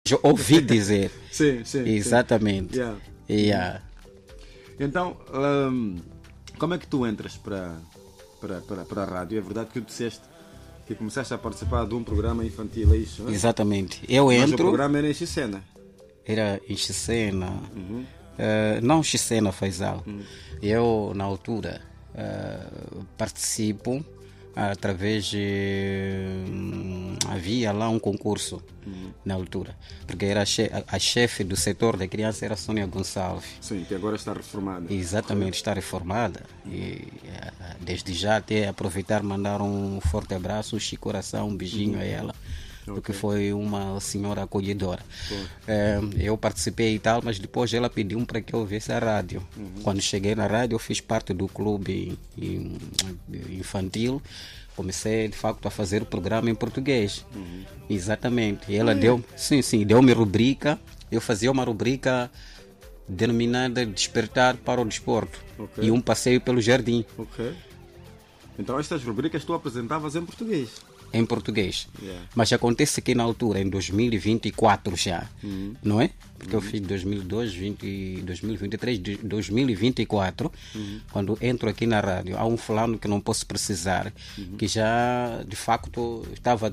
Já ouvi dizer. Sim. Exatamente. Yeah. Yeah. Então, como é que tu entras para a rádio? É verdade que tu disseste que começaste a participar de um programa infantil, é isso? Não é? Exatamente. Eu Mas entro. o programa era em Xicena. Era em Xicena. Não Xicena, Faisal. Eu, na altura, participo através de... havia lá um concurso na altura, porque era a chefe do setor da criança era Sônia Gonçalves. Sim, que agora está reformada. Exatamente, está reformada. E desde já até aproveitar mandar um forte abraço, um coração, um beijinho a ela, porque foi uma senhora acolhedora. Eu participei e tal, mas depois ela pediu para que eu ouvisse a rádio. Quando cheguei na rádio, eu fiz parte do clube infantil. Comecei de facto a fazer o programa em português. Exatamente. E ela deu-me rubrica. Eu fazia uma rubrica denominada Despertar para o Desporto e um passeio pelo jardim. Então estas rubricas tu apresentavas em português? Em português. Mas acontece que na altura, em 2024 já, não é? Porque eu fiz 2002, 2023, 2024, quando entro aqui na rádio, há um fulano que não posso precisar, que já de facto estava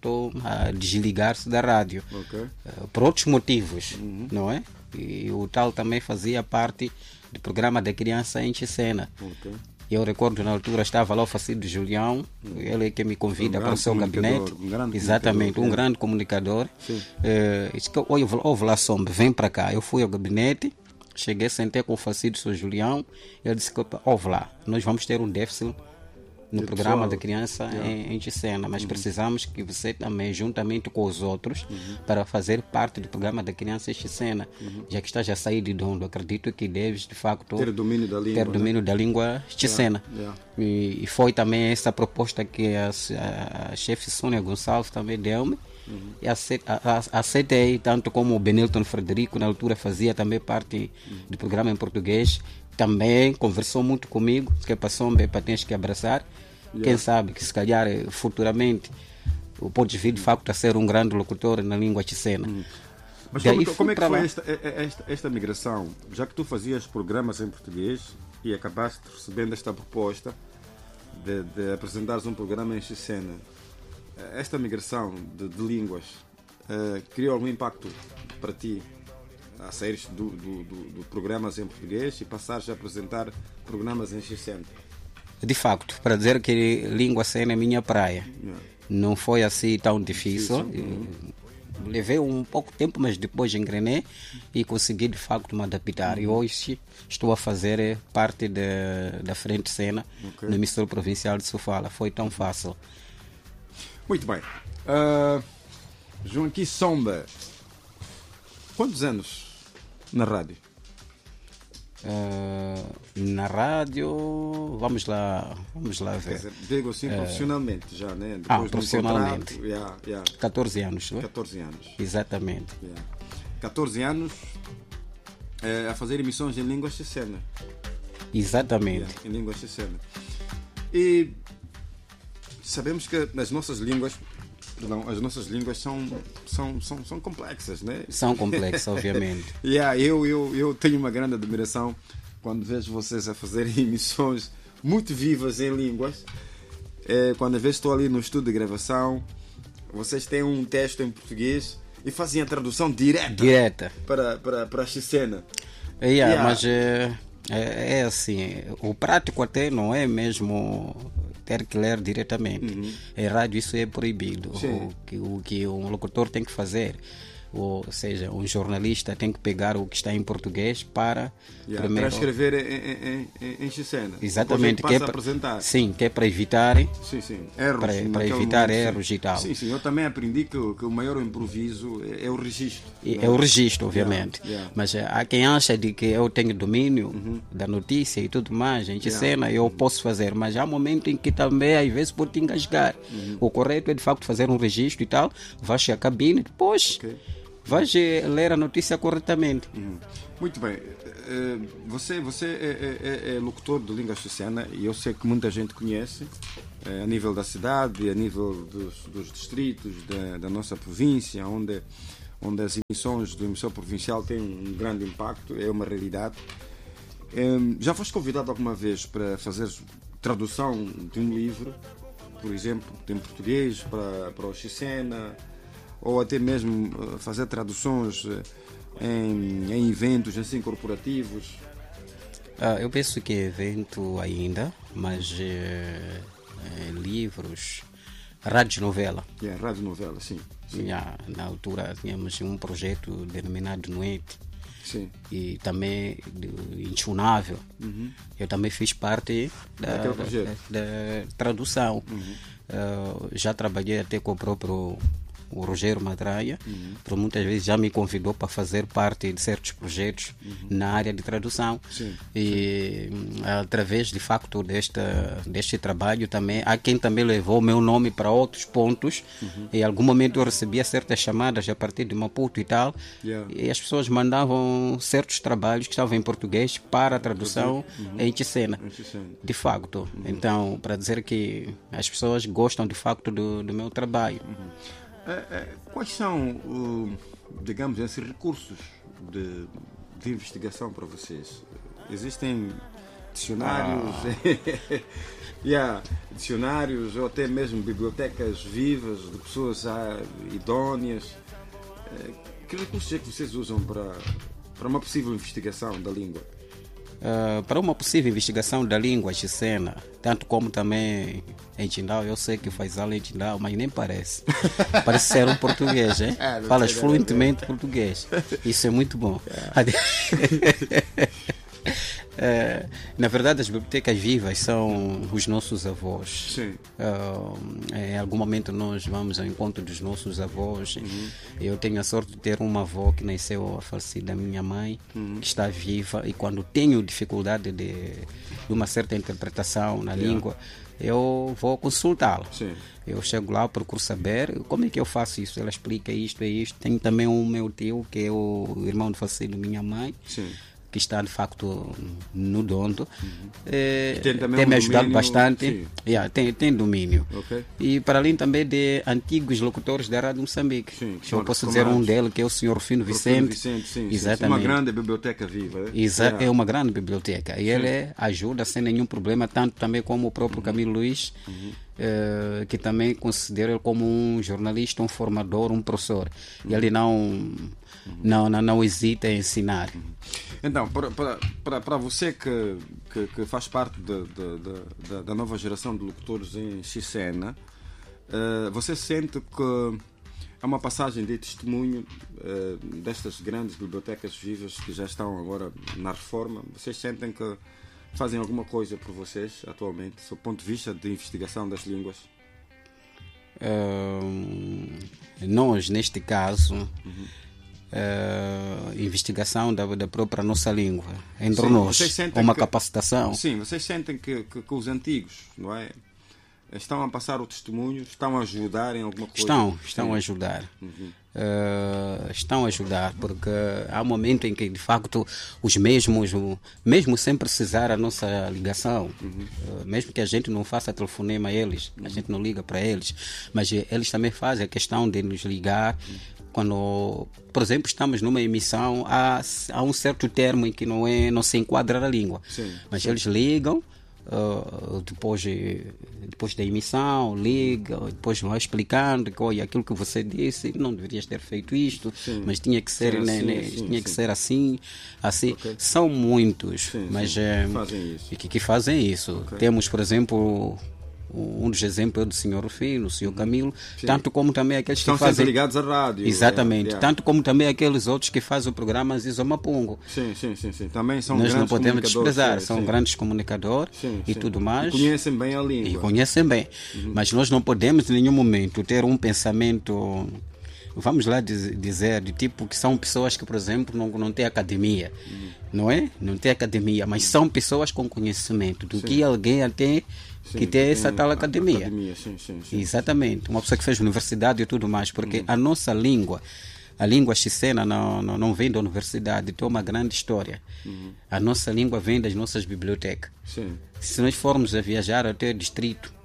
a desligar-se da rádio, por outros motivos, não é? E o tal também fazia parte do programa da criança em Xicena. Eu recordo na altura estava lá o Facido Julião, ele é que me convida para o seu gabinete. Exatamente, um grande comunicador. Disse que ouve lá, Sombra, vem para cá. Eu fui ao gabinete, cheguei, sentei com o Facido Julião. Ele disse que ouve lá, nós vamos ter um déficit no programa da criança em Xicena, mas precisamos que você também, juntamente com os outros, para fazer parte do programa da criança em Xicena, já que estás a sair de Dondo, acredito que deves de facto ter domínio da língua, Xicena. E foi também essa proposta que a chefe Sônia Gonçalves também deu-me. E aceitei, tanto como o Benilton Frederico na altura fazia também parte do programa em português, também conversou muito comigo, que passou para tens que abraçar. Quem sabe que se calhar futuramente o pode vir de facto a ser um grande locutor na língua xicena. Mas como é que foi esta migração? Já que tu fazias programas em português e acabaste recebendo esta proposta de apresentares um programa em Xicena, esta migração de línguas criou algum impacto para ti a saíres do programas em português e passares a apresentar programas em Xicena? De facto, para dizer que língua cena é minha praia, não foi assim tão difícil. Levei um pouco tempo, mas depois engrenei e consegui de facto me adaptar. E hoje estou a fazer parte da frente cena no emissor provincial de Sofala. Foi tão fácil. Muito bem. João Somba, quantos anos na rádio? Na rádio, vamos lá ver. Quer dizer, digo assim, profissionalmente já, né? Depois profissionalmente. 14 anos. 14 anos. Exatamente. 14 anos a fazer emissões em língua xicena. Exatamente. Em língua xicena. E sabemos que as nossas línguas são complexas, né? São complexas, obviamente. Eu tenho uma grande admiração quando vejo vocês a fazerem emissões muito vivas em línguas. Quando às vezes estou ali no estúdio de gravação, vocês têm um texto em português e fazem a tradução direta para a xicena. Mas é assim, o prático até não é mesmo ter que ler diretamente. Em rádio isso é proibido. O que um locutor tem que fazer, ou seja, um jornalista tem que pegar o que está em português para primeiro escrever em xicena. Exatamente, que é para apresentar. Sim, que é para evitar erros, para evitar erros e tal. Sim, eu também aprendi que o maior improviso é o registro. É o registro, obviamente. Mas há quem acha de que eu tenho domínio da notícia e tudo mais, em xicena eu posso fazer, mas há momento em que também às vezes pode engasgar. O correto é de facto fazer um registro e tal, vais à cabine, depois vais ler a notícia corretamente. Muito bem. Você é locutor de língua xicena e eu sei que muita gente conhece a nível da cidade, a nível dos distritos da nossa província, onde onde as emissões do emissor provincial têm um grande impacto, é uma realidade. Já foste convidado alguma vez para fazer tradução de um livro, por exemplo, em português para o Xicena, ou até mesmo fazer traduções em eventos assim corporativos? Eu penso que evento ainda, mas livros, radionovela. Radionovela, sim. Na altura tínhamos um projeto denominado Noite. Sim. E também Inchunável. Eu também fiz parte da tradução. Já trabalhei até com o próprio o Rogério Madraia, por muitas vezes já me convidou para fazer parte de certos projetos na área de tradução. Sim. E através de facto deste trabalho também há quem também levou o meu nome para outros pontos. Em algum momento eu recebia certas chamadas a partir de Maputo e tal, e as pessoas mandavam certos trabalhos que estavam em português para a tradução em Xicena, de facto. Então, para dizer que as pessoas gostam de facto do meu trabalho. Quais são, digamos, esses recursos de investigação para vocês? Existem dicionários, dicionários ou até mesmo bibliotecas vivas de pessoas idóneas? Que recursos é que vocês usam para uma possível investigação da língua? Para uma possível investigação da língua xicena, tanto como também em Tindau, eu sei que faz aula em Tindau, mas nem parece. Parece ser um português, hein? Falas fluentemente português. Isso é muito bom. Na verdade, as bibliotecas vivas são os nossos avós. Sim. Em algum momento nós vamos ao encontro dos nossos avós. Eu tenho a sorte de ter uma avó que nasceu a falecida minha mãe, que está viva, e quando tenho dificuldade de uma certa interpretação na língua, eu vou consultá-la. Eu chego lá, procuro saber como é que eu faço isso. Ela explica isto e isto. Tenho também o meu tio, que é o irmão do falecido minha mãe. Sim. Que está de facto no Dondo, tem me ajudado bastante. Tem domínio. Okay. E para além também de antigos locutores da Rádio Moçambique. Eu posso dizer um deles, que é o Sr. Rufino Vicente. Sim. Exatamente. Uma grande biblioteca viva. É uma grande biblioteca. E ele ajuda sem nenhum problema, tanto também como o próprio Camilo Luiz, que também considera ele como um jornalista, um formador, um professor. E ele não hesita em ensinar. Então, para você que faz parte da nova geração de locutores em Xicena, você sente que há uma passagem de testemunho destas grandes bibliotecas vivas que já estão agora na reforma? Vocês sentem que fazem alguma coisa por vocês atualmente, do ponto de vista de investigação das línguas? Nós, neste caso, investigação da própria nossa língua entre nós, uma capacitação. Sim, vocês sentem que os antigos, não é, estão a passar o testemunho, estão a ajudar em alguma coisa? Estão a ajudar. Estão a ajudar, porque há um momento em que de facto os mesmos, mesmo sem precisar a nossa ligação, mesmo que a gente não faça telefonema a eles, a gente não liga para eles, mas eles também fazem a questão de nos ligar. Quando, por exemplo, estamos numa emissão, há um certo termo em que não se enquadra na língua. Mas eles ligam, depois da emissão, ligam, depois vão explicando que olha, aquilo que você disse, não deverias ter feito isto, mas tinha que ser, que ser assim. Okay. São muitos, mas que fazem isso. Okay. Temos, por exemplo, um dos exemplos é do Sr. Rufino, o Sr. Camilo, tanto como também aqueles que fazem... Estão ligados à rádio. Exatamente, tanto como também aqueles outros que fazem o programa Zizo Mapungo. Sim. Também são Nós grandes não podemos desprezar, são grandes comunicadores e tudo mais. E conhecem bem a língua. E conhecem bem. Mas nós não podemos em nenhum momento ter um pensamento, vamos lá dizer, de tipo que são pessoas que, por exemplo, não têm academia. Não é? Não têm academia, mas são pessoas com conhecimento do que alguém tem que tem essa tal academia. Exatamente. Uma pessoa que fez universidade e tudo mais, porque a nossa língua, a língua xicena não vem da universidade, tem uma grande história. A nossa língua vem das nossas bibliotecas. Se nós formos a viajar até o distrito,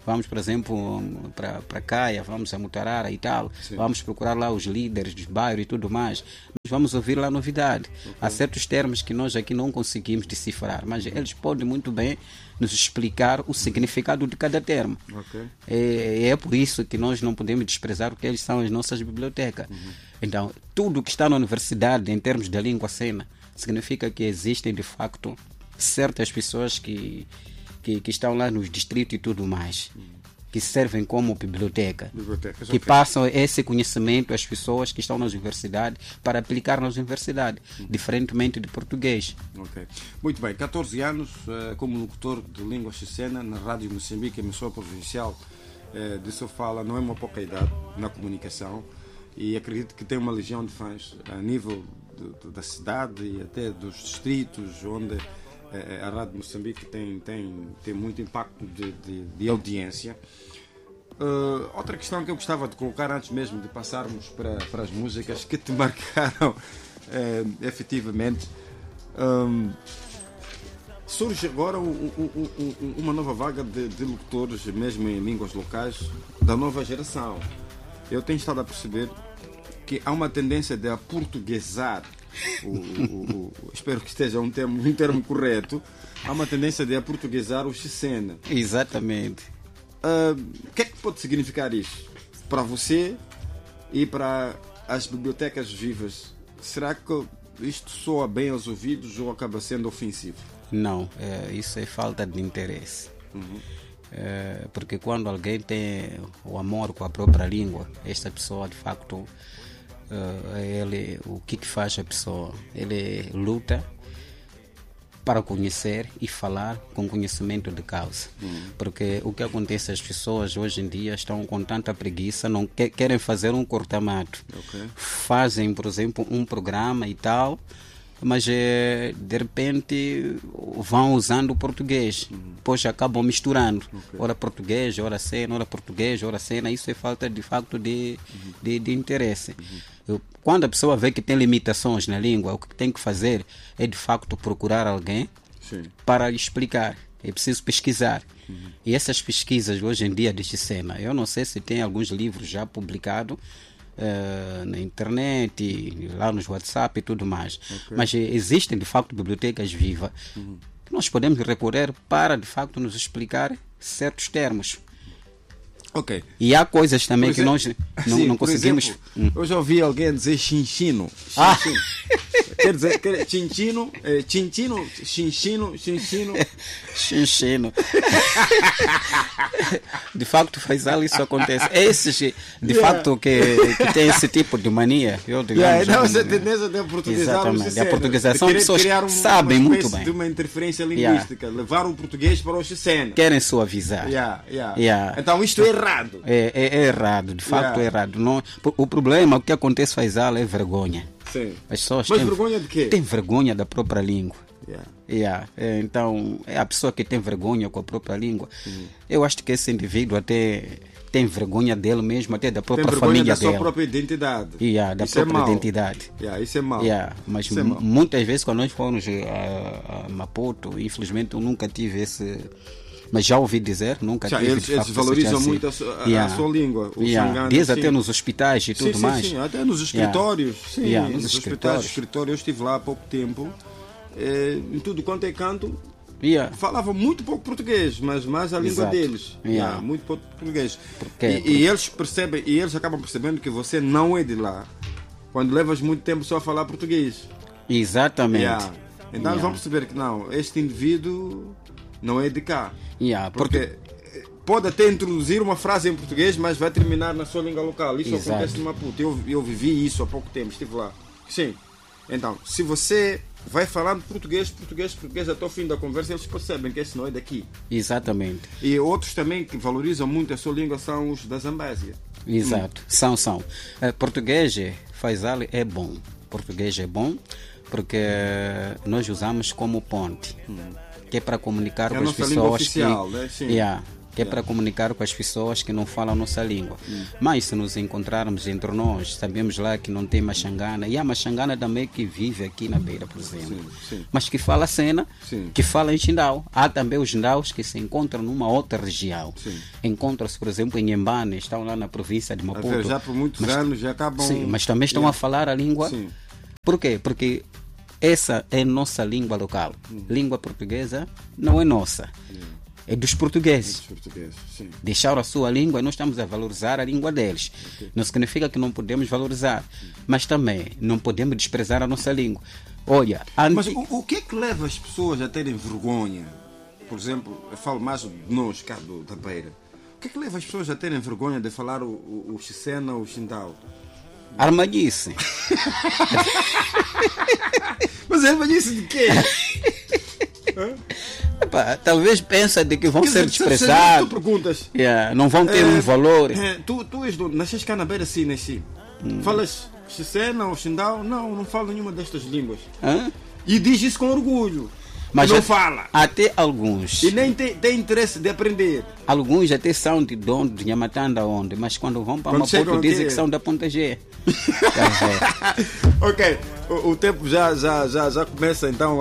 vamos, por exemplo, para Caia, vamos a Mutarara e tal, sim, vamos procurar lá os líderes dos bairros e tudo mais, mas vamos ouvir lá a novidade. Okay. Há certos termos que nós aqui não conseguimos decifrar, mas eles podem muito bem nos explicar o significado de cada termo. Okay. É por isso que nós não podemos desprezar o que eles são as nossas bibliotecas. Então, tudo que está na universidade em termos da língua cena significa que existem de facto certas pessoas que estão lá nos distritos e tudo mais, que servem como biblioteca, que passam esse conhecimento às pessoas que estão nas universidades para aplicar nas universidades, diferentemente de português. Okay. Muito bem, 14 anos como locutor de língua xicena na Rádio Moçambique, emissora provincial de Sofala, não é uma pouca idade na comunicação, e acredito que tem uma legião de fãs a nível da cidade e até dos distritos onde a Rádio Moçambique tem muito impacto de audiência. Outra questão que eu gostava de colocar antes mesmo de passarmos para as músicas que te marcaram efetivamente, surge agora uma nova vaga de locutores mesmo em línguas locais da nova geração. Eu tenho estado a perceber que há uma tendência de aportuguesar espero que esteja um termo correto. Há uma tendência de aportuguesar o xicena. Exatamente. O que é que pode significar isso para você e para as bibliotecas vivas? Será que isto soa bem aos ouvidos ou acaba sendo ofensivo? Não, isso é falta de interesse. Porque quando alguém tem o amor com a própria língua, esta pessoa de facto, o que faz a pessoa? Ele luta para conhecer e falar com conhecimento de causa. Porque o que acontece, as pessoas hoje em dia estão com tanta preguiça, não querem fazer um cortamato. Okay. Fazem, por exemplo, um programa e tal, mas de repente vão usando o português, depois acabam misturando, ora português, ora cena, ora português, ora cena. Isso é falta de facto de interesse. Quando a pessoa vê que tem limitações na língua, o que tem que fazer é de facto procurar alguém, sim, para explicar. É preciso pesquisar. E essas pesquisas hoje em dia de xicena, eu não sei se tem alguns livros já publicados na internet, lá nos WhatsApp e tudo mais. Okay. Mas existem de facto bibliotecas vivas que nós podemos recorrer para de facto nos explicar certos termos. Okay. E há coisas também que nós não conseguimos. Exemplo, eu já ouvi alguém dizer chinchino. Quer dizer, chinchino, chinchino. De facto, Faisal, isso acontece. Esses, de facto, que tem esse tipo de mania. Essa tendência de aportuguesar. Exatamente, a portuguesação, pessoas sabem muito bem. De uma interferência linguística, levar o português para o xicena. Querem suavizar. Então isto é errado. É errado, de facto é errado. Não, o problema, o que acontece, Faisal, é vergonha. Sim. As pessoas Mas vergonha de quê? Tem vergonha da própria língua. Então, é a pessoa que tem vergonha com a própria língua. Eu acho que esse indivíduo até tem vergonha dele mesmo, até da própria família dele. Tem vergonha da sua própria identidade. Da isso própria identidade. Isso é mau. Mas muitas vezes, quando nós fomos a Maputo, infelizmente eu nunca tive esse... Mas já ouvi dizer, nunca tive. Eles valorizam muito a sua língua. Diz até nos hospitais e tudo mais. Sim, até nos escritórios. Nos escritórios. Eu estive lá há pouco tempo. Em tudo quanto é canto, falavam muito pouco português, mas mais a língua deles. Muito pouco português. E eles percebem, e eles acabam percebendo que você não é de lá quando levas muito tempo só a falar português. Exatamente. Então eles vão perceber que não, este indivíduo não é de cá. Porque pode até introduzir uma frase em português, mas vai terminar na sua língua local. Isso acontece no Maputo. Eu vivi isso há pouco tempo, estive lá. Sim. Então, se você vai falando português até o fim da conversa, eles percebem que esse não é daqui. Exatamente. E outros também que valorizam muito a sua língua são os da Zambésia. Exato. São. Português, Faisal, é bom. Português é bom porque nós usamos como ponte. Que é para comunicar com as pessoas oficial, né? Sim. que é para comunicar com as pessoas que não falam a nossa língua. Mas se nos encontrarmos entre nós, sabemos lá que não tem Machangana, e há Machangana também que vive aqui na Beira, por exemplo, mas que fala cena, que fala em Xindau. Há também os Xindaus que se encontram numa outra região. Encontram-se, por exemplo, em Embane, estão lá na província de Maputo. Já por muitos anos já acabam... Sim, mas também estão a falar a língua. Por quê? Porque essa é nossa língua local. Língua portuguesa não é nossa. É dos portugueses. Deixaram a sua língua e nós estamos a valorizar a língua deles. Não significa que não podemos valorizar, mas também não podemos desprezar a nossa língua. Olha, mas o que é que leva as pessoas a terem vergonha? Por exemplo, eu falo mais de nós, cá da Beira. O que é que leva as pessoas a terem vergonha de falar o Xicena ou o Xindau? Armadilhice. Mas armadilhice de quê? Talvez pensa de que vão ser desprezados. Tu perguntas. Não vão ter um valor. Tu és do... Nasces cá na Beira, sim, nasci. Falas Xicena ou Xindau? Não falo nenhuma destas línguas. E diz isso com orgulho. Mas não fala. Até alguns. E nem tem interesse de aprender. Alguns até são de Dondo, de Nhamatanda, onde, mas quando vão para Maputo dizem que são da Ponta G. Ok, o tempo já começa então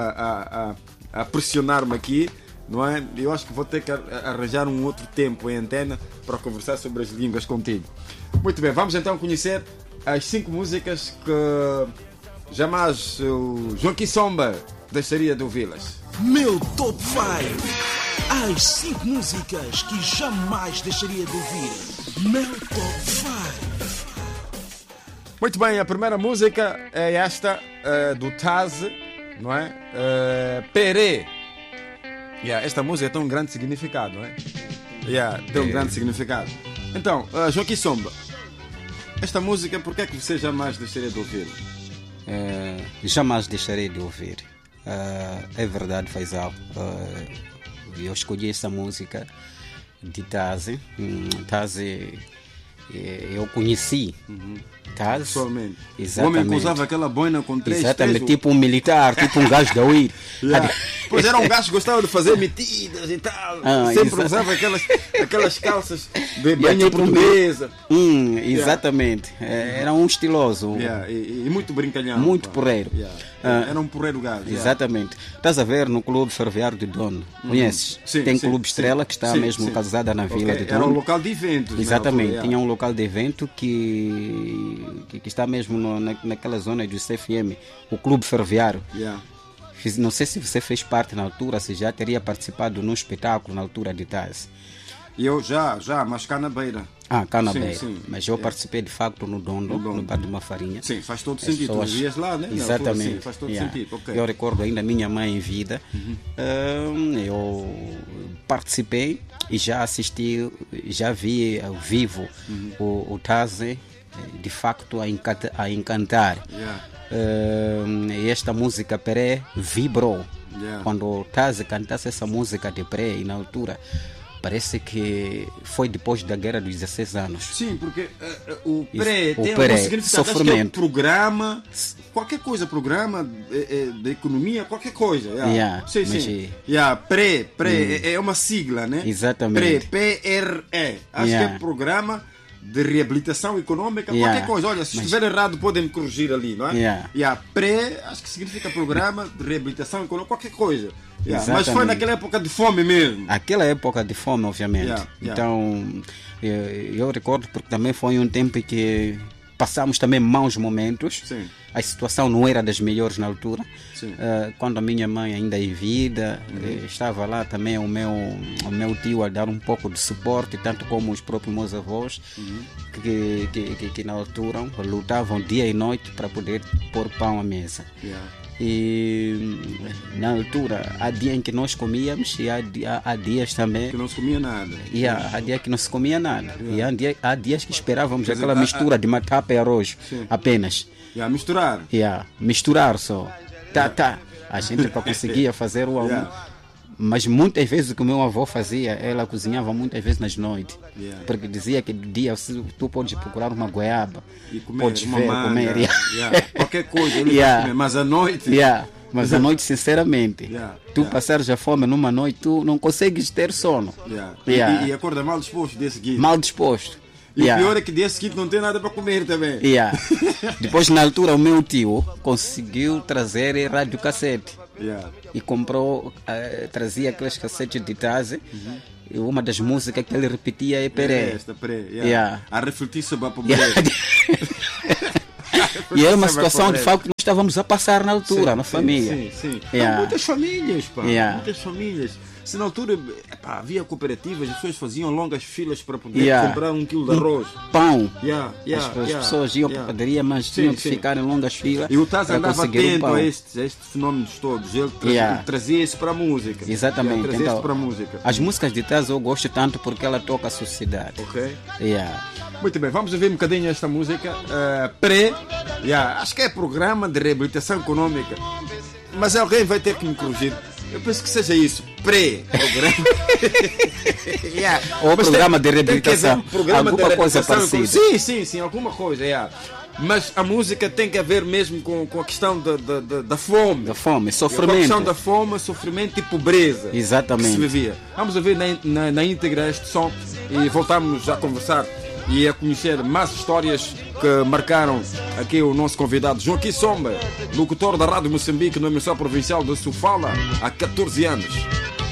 a pressionar-me aqui, não é? Eu acho que vou ter que arranjar um outro tempo em antena para conversar sobre as línguas contigo. Muito bem, vamos então conhecer as 5 músicas que jamais o Joaquim Somba deixaria de ouvi-las. Meu Top 5. As 5 músicas que jamais deixaria de ouvir. Meu Top 5. Muito bem, a primeira música é esta, do Taz, não é? Perê. Esta música tem um grande significado, não é? Tem um grande significado. Então, Joaquim Somba, esta música, por que é que você jamais deixaria de ouvir? Jamais deixarei de ouvir. É verdade, Faisal. Eu escolhi essa música de Tazi. Tazi, eu conheci. Tazi. Pessoalmente. Exatamente. O homem que usava aquela boina com 3 exatamente, pesos. Tipo um militar, tipo um gajo da UIR. Pois era um gajo que gostava de fazer metidas e tal. Sempre usava aquelas calças de banha portuguesa. Exatamente. Era um estiloso. E muito brincalhão. Muito porreiro. Era um porreiro gajo. Exatamente. Estás a ver no Clube Ferroviário de Dono. Conheces? Tem Clube Estrela que está mesmo localizada na Vila de Dono. Era um local de eventos. Exatamente. Tinha um local de evento que está mesmo naquela zona do CFM, o Clube Ferroviário. Não sei se você fez parte na altura, se já teria participado num espetáculo na altura de Taz. Eu já, mas cá na Beira. Cá na Beira. Sim. Mas eu participei de facto no Dondo, no Bar de uma Farinha. Sim, faz todo sentido. Tu vias lá, né? Exatamente. Sim, faz todo sentido. Okay. Eu recordo ainda a minha mãe em vida. Eu participei e já assisti, já vi ao vivo o Taze de facto a encantar. Esta música Peré vibrou. Quando o Taze cantasse essa música de Peré, e na altura parece que foi depois da Guerra dos 16 anos. Sim, porque o Peré tem um significado. Sofrimento. Acho que é programa, qualquer coisa, programa de economia, qualquer coisa. Sim. Pré é uma sigla, né? Exatamente. PRE. Acho que é programa de reabilitação econômica, qualquer coisa. Olha, se estiver errado podem me corrigir ali, não é? Acho que significa programa de reabilitação econômica, qualquer coisa. Mas foi naquela época de fome mesmo. Aquela época de fome, obviamente. Então, eu recordo porque também foi um tempo que passamos também maus momentos. Sim. A situação não era das melhores na altura. Quando a minha mãe ainda em vida, estava lá também o meu tio a dar um pouco de suporte, tanto como os próprios meus avós, que na altura lutavam dia e noite para poder pôr pão à mesa. E na altura há dias em que nós comíamos e há dias também que não se comia nada. Há dias que não se comia nada. E há dias que esperávamos aquela mistura de matapa e arroz apenas. Misturar só. A gente para conseguir fazer o almoço. Mas muitas vezes o que o meu avô fazia, ela cozinhava muitas vezes nas noites. Porque dizia que de dia tu podes procurar uma goiaba e comer, podes uma ver, manga, comer. Qualquer coisa, ele vai comer, mas à noite Mas à noite, sinceramente, tu passares a fome numa noite, tu não consegues ter sono. E acorda mal disposto dia seguinte. Mal disposto. E o pior é que dia seguinte não tem nada para comer também. Depois, na altura, o meu tio conseguiu trazer radiocassete. E comprou, trazia aquelas cassetes de trás. E uma das músicas que ele repetia é Peré. A refletir sobre a pobreza. E era uma situação de facto que nós estávamos a passar na altura, na família. Sim. Muitas famílias, pá. Muitas famílias. Se na altura havia cooperativas, as pessoas faziam longas filas para poder comprar 1 quilo de arroz. Pão. As pessoas iam para a padaria, mas tinham que ficar em longas filas. E o Taz andava atento a estes fenómenos todos. Ele trazia isso para a música. Exatamente. Trazia isso para a música. As músicas de Taz eu gosto tanto porque ela toca a sociedade. Ok. Muito bem, vamos ouvir um bocadinho esta música. Acho que é programa de reabilitação econômica. Mas alguém vai ter que me corrigir. Eu penso que seja isso, pré-programa. Ou programa de reabilitação. Alguma coisa parecida. Sim, alguma coisa. Mas a música tem que ver mesmo com a questão da fome. Da fome, sofrimento. Com a questão da fome, sofrimento e pobreza. Exatamente. Que se vivia. Vamos ouvir na íntegra este som e voltamos a conversar e a conhecer mais histórias que marcaram aqui o nosso convidado Joaquim Somba, locutor da Rádio Moçambique na emissão provincial de Sofala há 14 anos.